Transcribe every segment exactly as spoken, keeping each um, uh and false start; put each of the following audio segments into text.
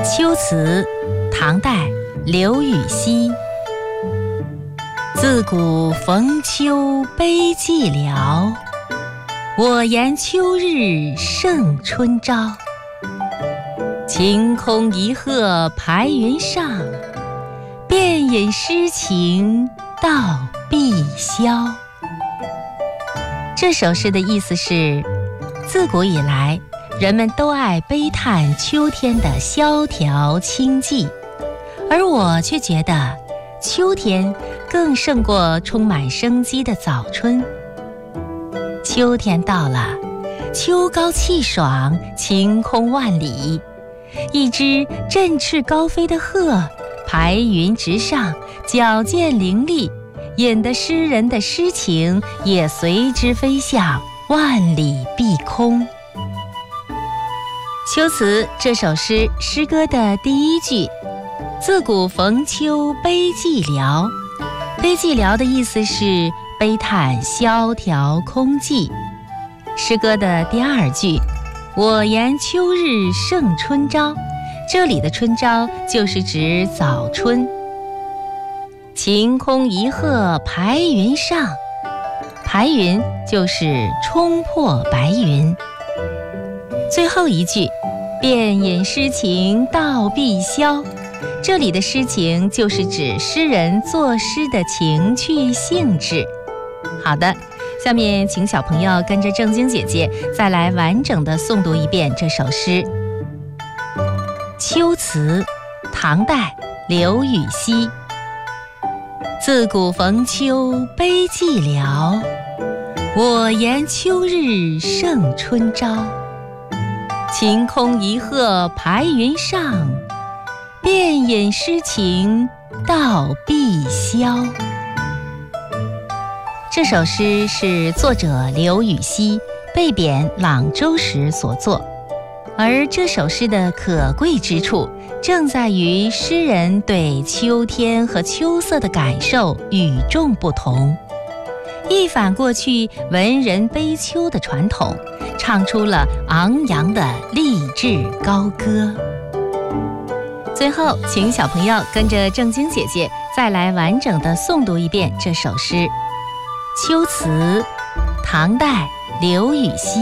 秋词，唐代，刘禹锡。自古逢秋悲寂寥，我言秋日胜春朝。晴空一鹤排云上，便引诗情到碧霄。这首诗的意思是，自古以来，人们都爱悲叹秋天的萧条清寂，而我却觉得秋天更胜过充满生机的早春。秋天到了，秋高气爽，晴空万里，一只振翅高飞的鹤排云直上，矫健凌厉，引得诗人的诗情也随之飞向万里碧空。秋词这首诗诗歌的第一句，自古逢秋悲寂寥，悲寂寥的意思是悲叹萧条空寂。诗歌的第二句，我言秋日胜春朝，这里的春朝就是指早春。晴空一鹤排云上，排云就是冲破白云。最后一句，便引诗情到碧霄，这里的诗情就是指诗人作诗的情趣性质。好的，下面请小朋友跟着正晶姐姐再来完整的诵读一遍这首诗。秋词，唐代，刘禹锡。自古逢秋悲寂寥，我言秋日胜春朝。晴空一鹤排云上，便引诗情到碧霄。这首诗是作者刘禹锡被贬朗州时所作，而这首诗的可贵之处正在于诗人对秋天和秋色的感受与众不同，一反过去文人悲秋的传统，唱出了昂扬的励志高歌。最后，请小朋友跟着正晶姐姐再来完整的诵读一遍这首诗。秋词，唐代，刘禹锡。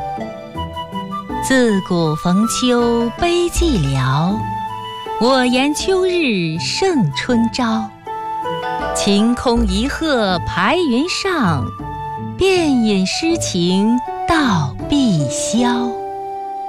自古逢秋悲寂寥，我言秋日胜春朝。晴空一鹤排云上，便引诗情到碧霄。